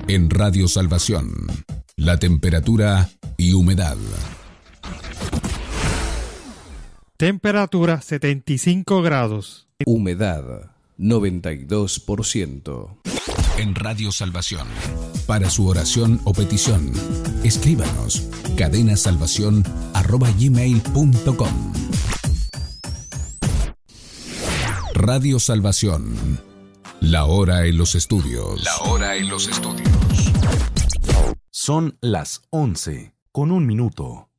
En Radio Salvación, la temperatura y humedad. Temperatura 75 grados. Humedad 92%. En Radio Salvación, para su oración o petición, escríbanos cadenasalvacion@gmail.com. Radio Salvación, la hora en los estudios. La hora en los estudios. Son las 11:01.